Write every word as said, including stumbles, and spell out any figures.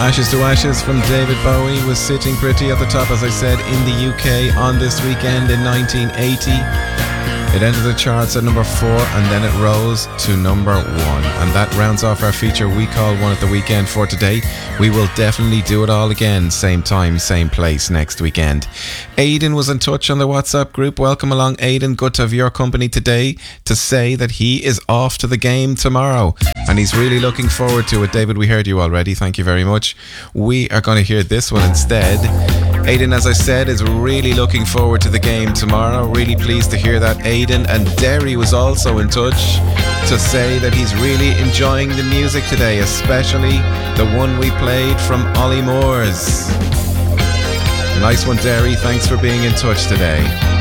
Ashes to Ashes from David Bowie was sitting pretty at the top, as I said, in the U K on this weekend in nineteen eighty. It entered the charts at number four and then it rose to number one. And that rounds off our feature we call One at the Weekend for today. We will definitely do it all again, same time, same place next weekend. Aidan was in touch on the WhatsApp group. Welcome along, Aidan. Good to have your company today to say that he is off to the game tomorrow. And he's really looking forward to it. David, we heard you already. Thank you very much. We are going to hear this one instead. Aidan, as I said, is really looking forward to the game tomorrow. Really pleased to hear that, Aidan. And Derry was also in touch to say that he's really enjoying the music today, especially the one we played from Ollie Moore's. Nice one, Derry. Thanks for being in touch today.